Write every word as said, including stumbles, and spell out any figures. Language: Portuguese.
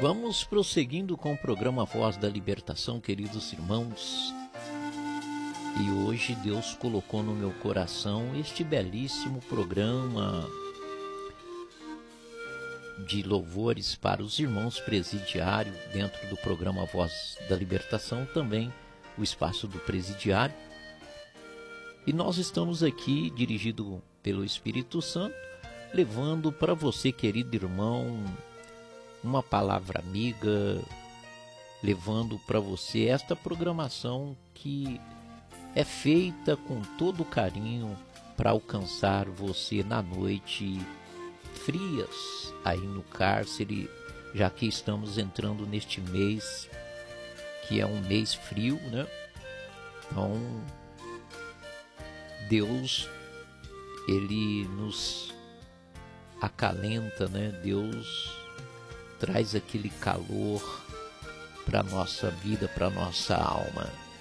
Vamos prosseguindo com o programa Voz da Libertação, queridos irmãos. E hoje Deus colocou no meu coração este belíssimo programa de louvores para os irmãos presidiários, dentro do programa Voz da Libertação, também o espaço do presidiário. E nós estamos aqui, dirigido pelo Espírito Santo, levando para você, querido irmão, uma palavra amiga, levando para você esta programação que é feita com todo carinho para alcançar você na noite frias aí no cárcere, já que estamos entrando neste mês que é um mês frio, né? Então Deus, ele nos acalenta, né? Deus traz aquele calor para a nossa vida, para a nossa alma.